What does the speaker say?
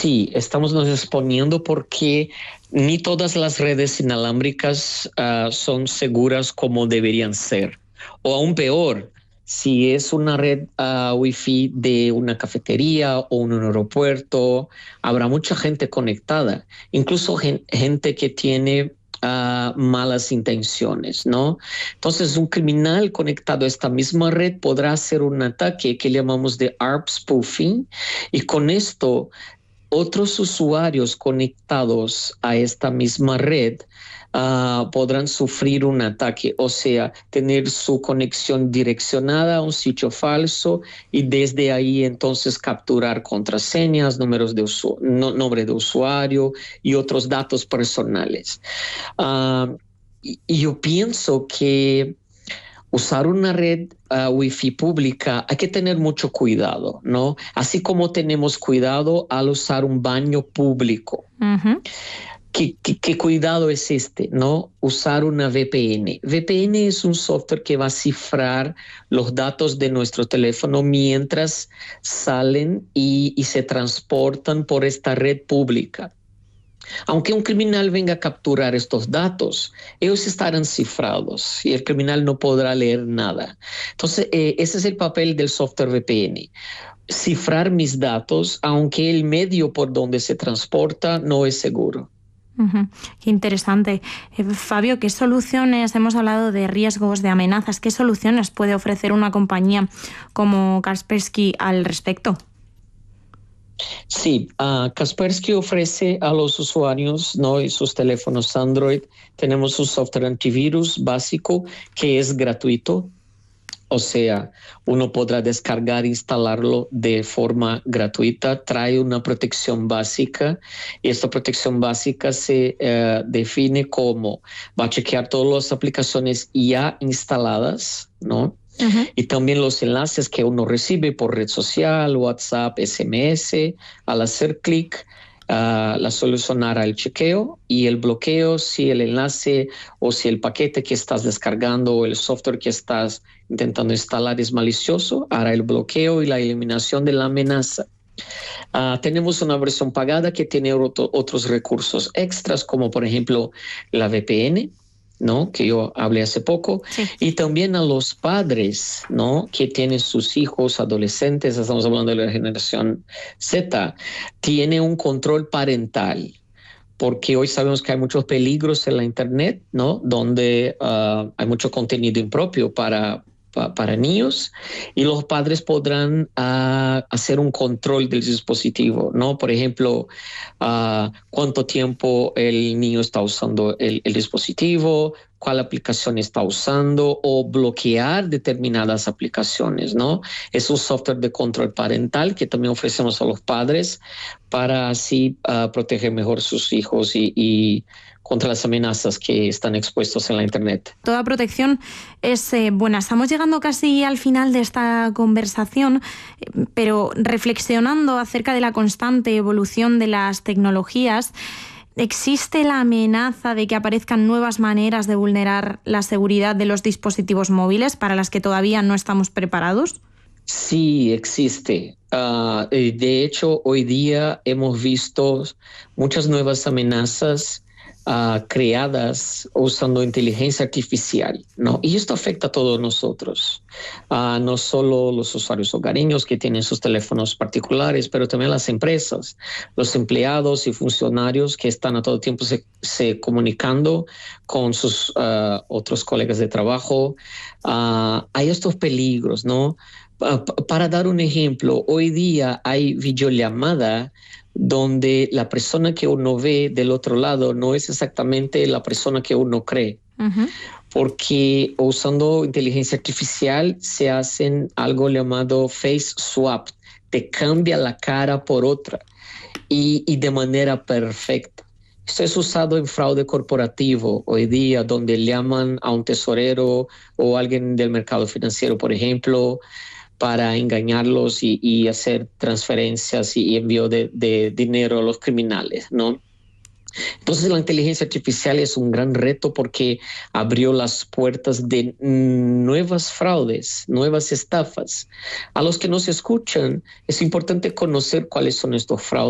Sí, estamos nos exponiendo porque ni todas las redes inalámbricas son seguras como deberían ser. O aún peor, si es una red Wi-Fi de una cafetería o un aeropuerto, habrá mucha gente conectada, incluso gente que tiene malas intenciones, ¿no? Entonces, un criminal conectado a esta misma red podrá hacer un ataque que llamamos de ARP spoofing, y con esto otros usuarios conectados a esta misma red podrán sufrir un ataque, o sea, tener su conexión direccionada a un sitio falso y desde ahí entonces capturar contraseñas, nombre de usuario y otros datos personales. Y yo pienso que usar una red Wi-Fi pública hay que tener mucho cuidado, ¿no? Así como tenemos cuidado al usar un baño público. Uh-huh. ¿Qué cuidado es este, no? Usar una VPN. VPN es un software que va a cifrar los datos de nuestro teléfono mientras salen y se transportan por esta red pública. Aunque un criminal venga a capturar estos datos, ellos estarán cifrados y el criminal no podrá leer nada. Entonces, ese es el papel del software VPN. Cifrar mis datos, aunque el medio por donde se transporta no es seguro. Uh-huh. Qué interesante. Fabio, ¿qué soluciones, hemos hablado de riesgos, de amenazas, qué soluciones puede ofrecer una compañía como Kaspersky al respecto? Sí, Kaspersky ofrece a los usuarios, ¿no?, y sus teléfonos Android, tenemos un software antivirus básico que es gratuito. O sea, uno podrá descargar e instalarlo de forma gratuita. Trae una protección básica y esta protección básica se define como va a chequear todas las aplicaciones ya instaladas, ¿no? Uh-huh. Y también los enlaces que uno recibe por red social, WhatsApp, SMS. Al hacer clic, la solucionará el chequeo y el bloqueo si el enlace o si el paquete que estás descargando o el software que estás intentando instalar es malicioso, hará el bloqueo y la eliminación de la amenaza. Tenemos una versión pagada que tiene otros recursos extras, como por ejemplo la VPN, ¿no?, que yo hablé hace poco, Sí. Y también a los padres, ¿no?, que tienen sus hijos adolescentes, estamos hablando de la generación Z, tiene un control parental, porque hoy sabemos que hay muchos peligros en la internet, ¿no?, donde hay mucho contenido impropio para niños, y los padres podrán hacer un control del dispositivo, ¿no? Por ejemplo, cuánto tiempo el niño está usando el dispositivo, cuál aplicación está usando o bloquear determinadas aplicaciones, ¿no? Es un software de control parental que también ofrecemos a los padres para así proteger mejor sus hijos y contra las amenazas que están expuestos en la internet. Toda protección es buena. Estamos llegando casi al final de esta conversación, pero reflexionando acerca de la constante evolución de las tecnologías, ¿existe la amenaza de que aparezcan nuevas maneras de vulnerar la seguridad de los dispositivos móviles para las que todavía no estamos preparados? Sí, existe. De hecho, hoy día hemos visto muchas nuevas amenazas creadas usando inteligencia artificial, ¿no? Y esto afecta a todos nosotros, no solo los usuarios hogareños que tienen sus teléfonos particulares, pero también las empresas, los empleados y funcionarios que están a todo tiempo se comunicando con sus otros colegas de trabajo. Hay estos peligros, ¿no? Para dar un ejemplo, hoy día hay videollamada donde la persona que uno ve del otro lado no es exactamente la persona que uno cree. Uh-huh. Porque usando inteligencia artificial se hacen algo llamado face swap, te cambia la cara por otra y de manera perfecta. Esto es usado en fraude corporativo hoy día, donde llaman a un tesorero o alguien del mercado financiero, por ejemplo, para engañarlos y hacer transferencias y envío de dinero a los criminales, ¿no? Entonces la inteligencia artificial es un gran reto porque abrió las puertas de nuevas fraudes, nuevas estafas. A los que nos escuchan, es importante conocer cuáles son estos fraudes